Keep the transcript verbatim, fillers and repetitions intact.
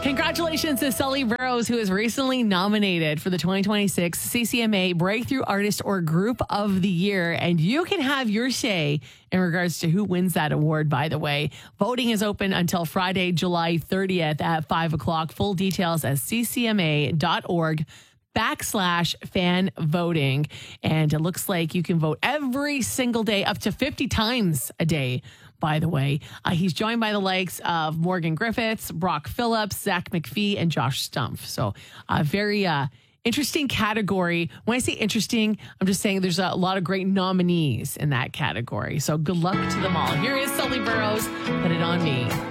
Congratulations to Sully Burrows, who is recently nominated for the twenty twenty-six C C M A Breakthrough Artist or Group of the Year. And you can have your say in regards to who wins that award, by the way. Voting is open until Friday, July thirtieth at five o'clock. Full details at ccma.org backslash fan voting. And it looks like you can vote every single day, up to fifty times a day. By the way, uh, he's joined by the likes of Morgan Griffiths, Brock Phillips, Zach McPhee, and Josh Stumpf. So a uh, very uh, interesting category. When I say interesting, I'm just saying there's a lot of great nominees in that category. So good luck to them all. Here is Sully Burrows. Put It On Me.